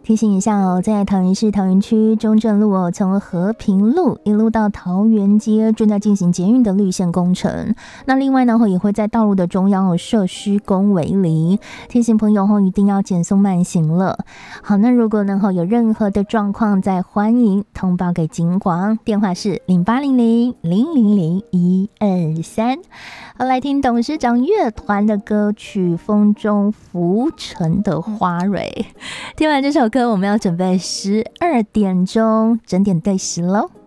提醒一下哦，在桃园市桃园区中正路哦，从和平路一路到桃园街正在进行捷运的绿线工程。那另外呢，也会在道路的中央设施工围篱，提醒朋友一定要减速慢行了。好，那如果呢有任何的状况，再欢迎通报给警广，电话是0800-000-123。好，来听董事长乐团的歌曲《风中浮沉的花蕊》。听完这首歌，我们要准备12点钟整点对时喽。